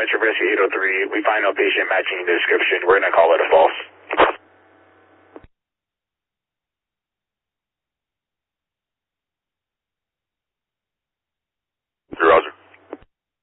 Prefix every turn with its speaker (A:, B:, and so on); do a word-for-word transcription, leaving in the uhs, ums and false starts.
A: Search and Rescue eight oh three. We find no patient matching the description. We're going to call it a false.